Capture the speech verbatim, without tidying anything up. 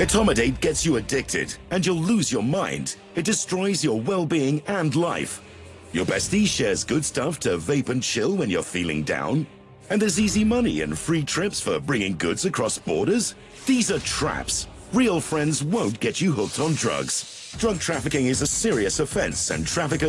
Etomidate gets you addicted, and you'll lose your mind. It destroys your well-being and life. Your bestie shares good stuff to vape and chill when you're feeling down. And there's easy money and free trips for bringing goods across borders. These are traps. Real friends won't get you hooked on drugs. Drug trafficking is a serious offense, and traffickers